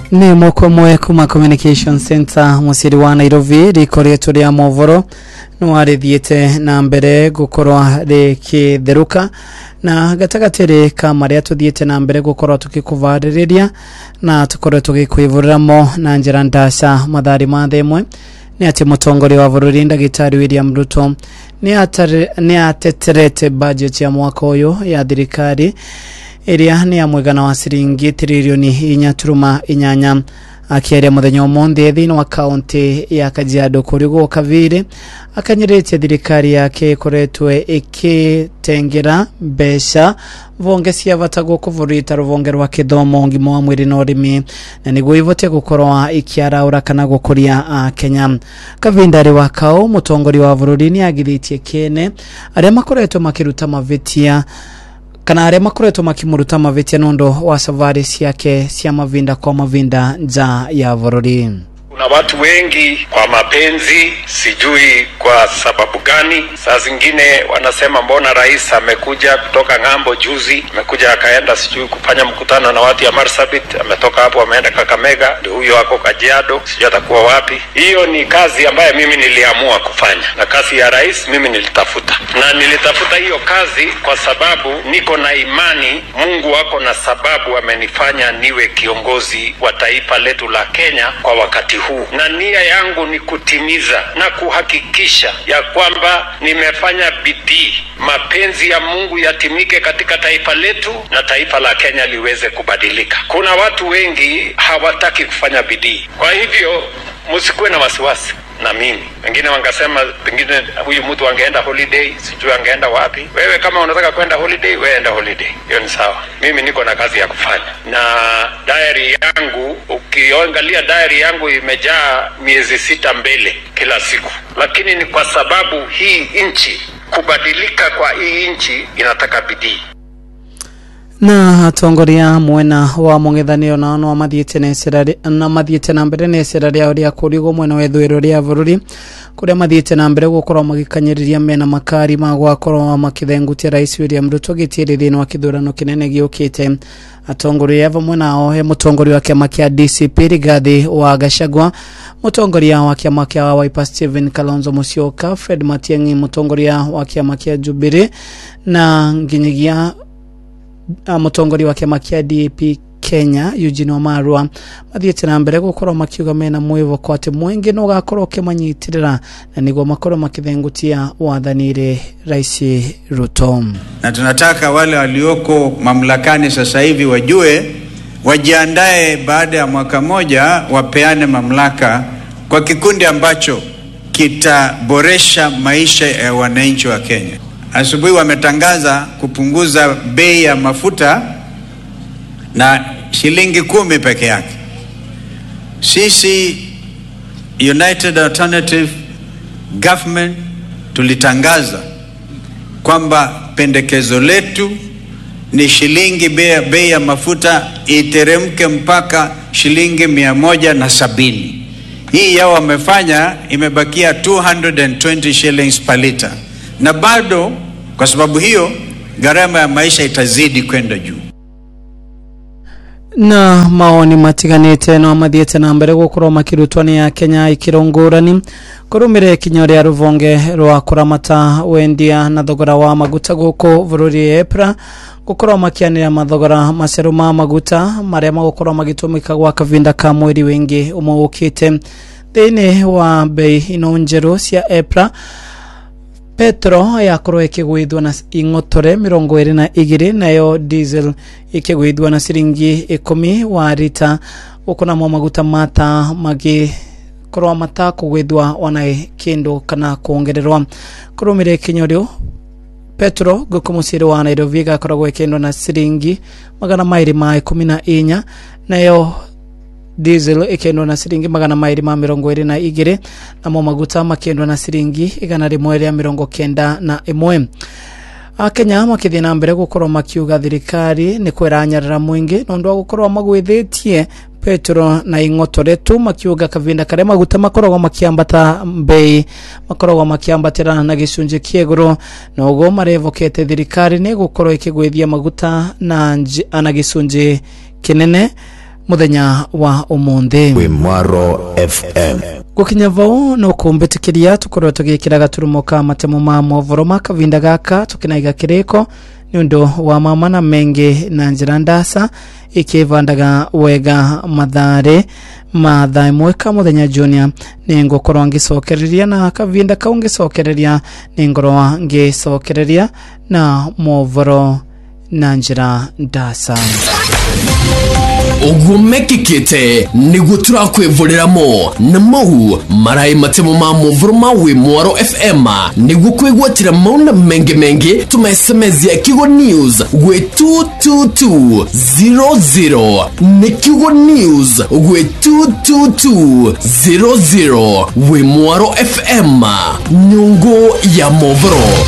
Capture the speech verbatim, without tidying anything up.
Ni moko mwe kuma Communication Center musiri wa Nairobi rikoretwo ria movoro no arithiete na mbere gukorwa rikitheruka na gatagatere ka maria tuthiete na mbere gukorwa tukikuvariria na tukorwe tugikwivuramo na njira ndasha mathari mathemwe ni ati mutongori wa bururi Ndagitari William Ruto ni atare ni ateterete budget ya mwaka uyu ya thirikari iria ni amwegana wa ciringi trilioni inya turuma inyanya akiaria muthenya umuthi thini wa county ya Kajiado kurigo kavire akanyirite thirikari yake koretwe ikitengera besha vonge cia batago kuvurita ruvonge rwa kithomo ngimo wa mwiri na urimi na niguo ivote gukorwa ikiaraura kana gukuria uh, Kenya. Kavindari wa kao mutongori wa bururi ni agithitie kene aria makoretwo makiruta mavitia kana aria makoretwo makimuruta mavitia nondo wa savari ciake cia mavinda kwa mavinda nja ya bururi. Kuna watu wengi kwa mapenzi, sijui kwa sababu gani. Saa zingine wanasema mbona rais amekuja kutoka ngambo juzi, amekuja akaenda sijui kufanya mkutano na watu ya Marsabit, ametoka hapo ameenda Kakamega, ndio huyo wako Kajiado, sijui atakuwa wapi. Hiyo ni kazi ambayo mimi niliamua kufanya, na kazi ya rais mimi nilitafuta. Na nilitafuta hiyo kazi kwa sababu niko na imani Mungu wako na sababu amenifanya niwe kiongozi wa taifa letu la Kenya kwa wakati huu. Na nia yangu ni kutimiza na kuhakikisha ya kwamba nimefanya bidii mapenzi ya Mungu yatimike katika taifa letu na taifa la Kenya liweze kubadilika. Kuna watu wengi hawataki kufanya bidii, kwa hivyo msikuwe na wasiwasi na mimi. Wengine wangasema pengine huyu mtu angeenda holiday, sijui angeenda wapi. Wewe kama unataka kwenda holiday, wewe enda holiday. Hiyo ni sawa. Mimi niko na kazi ya kufanya. Na diary yangu, ukiangalia diary yangu imejaa miezi sita mbele kila siku. Lakini ni kwa sababu hii nchi, kubadilika kwa hii nchi inataka bidii. Na atongoria mwena wa mungithanio na no mathiete na serari na mathiete na mbere na serari ya kurigo mwena wa ithwiro ria bururi kuria mathiete na mbere gukorwa magikanyiriria mena makari ma gwakorwa makithengutia rais William Ruto gitiri thini wa kithurano kinene giukite. Atongoria ava mwena o he mutongoria wa kiama kia D C P Rigathi wa Gachagua, mutongoria wa kiama kia Wiper Stephen Kalonzo Musyoka, Fred Matiang'i mutongoria wa kiama kia Jubilee na nginyigia mutongori wa kiama kia D A P Kenya Eugene Wamalwa mathiete na mbere gukorwa makiuga mena mwivo kwa ati mwingi no gakorwo kimanyitirira na niguo makorwo makithengutia wathanire rais Ruto. Na tunataka wale walioko mamlakani sasa hivi wajue, wajiandae baada ya mwaka moja wapeane mamlaka kwa kikundi ambacho kitaboresha maisha ya wananchi wa Kenya. Asubuhi wametangaza kupunguza bei ya mafuta na shilingi kumi peke yake. Sisi United Alternative Government tulitangaza kwamba pendekezo letu ni shilingi bei, bei ya mafuta iteremke mpaka shilingi mia moja na sabini. Hii yao wamefanya imebakia two hundred twenty shillings per liter. Na bado kwa sababu hiyo gharama ya maisha itazidi kwenda juu. Na maoni matiganite no mathiete na mbere gukorwa makirutwani ya Kenya ikirongorani kurumire kinyore ya ruvonge rwa kuramata wendia na thogora wa maguta guko bururi EPRA gukorwa makianira mathogora maceru ma maguta maria magukorwa magitumika gwa kavinda ka mweri wingi umukite thini wa bei ino njeru cia EPRA. Petro ya koro ikigwithwa na ingotore mirongo iri na igiri, nayo diesel ikigwithwa na siringi ikumi wa rita. Ukona mo maguta mata magi korwa mata kugwithwa ona kindu kana kuongererwa. Kurumire kinyorio Petro gukumusiri wa Nairobi gakoragwo ikindwa na siringi magana mairi ma ikumi na inya, nayo diesel ikendwa na siringi magana mairi ma mirongo iri na igiri, na mo maguta makendwa na siringi igana rimwe ria mirongo kenda na imwe. Akenya makithia na mbere gukorwa makiuga thirikari ni kwiranyarira mwingi nondo gukorwa magwithetie Petro na ingotore tu makiuga kavinda kare maguta makoragwo makiambata bei makoragwo makiambatira na gicunje kieguru nogo marevokete thirikari ni gukorwo ikigwithia maguta na ana gicunje kinene muthenya wa umundi we Mwaro F M gukinya vao no kumbetikiria tukorwo tugikira gaturumo ka matemo ma movoro makavinda gaka tukinaiga kireko niundo wa mama na menge na njira ndasa ikivandaga wega mathare mathae mweka muthenya junior ningo korwa ngicokereria na kavinda kaungicokereria ningorwa ngicokereria na movoro na njira ndasa Ogumekikite nigo turakwevoreramo na mau marai matemo ma movoro mawe Mwaro F M nigo kwegwatira mauna menge menge tuma S M S ya Kigo News we two two two zero zero ne Kigo News we two two two zero zero we Mwaro F M nyungo ya movoro.